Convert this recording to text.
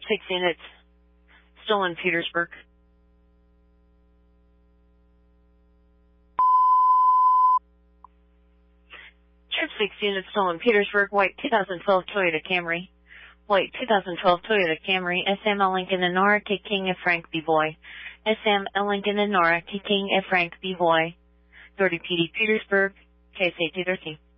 6 units, still in Petersburg. Trip 6 units, still in Petersburg. White 2012 Toyota Camry. White 2012 Toyota Camry. SM L Lincoln and Nora K King F Frank B Boy. SM L Lincoln and Nora K King F Frank B Boy. 30 PD Petersburg. KSA 213.